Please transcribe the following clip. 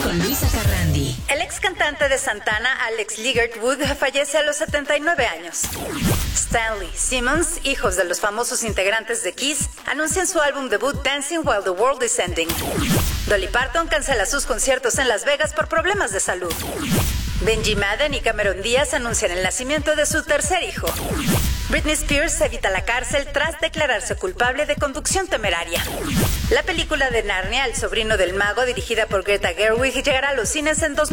con Luisa Carrandi. El ex cantante de Santana, Alex Ligertwood, fallece a los 79 años. Stanley Simmons, hijos de los famosos integrantes de Kiss, anuncian su álbum debut Dancing While the World is Ending. Dolly Parton cancela sus conciertos en Las Vegas por problemas de salud. Benji Madden y Cameron Díaz anuncian el nacimiento de su tercer hijo. Britney Spears evita la cárcel tras declararse culpable de conducción temeraria. La película de Narnia, El sobrino del mago, dirigida por Greta Gerwig, llegará a los cines en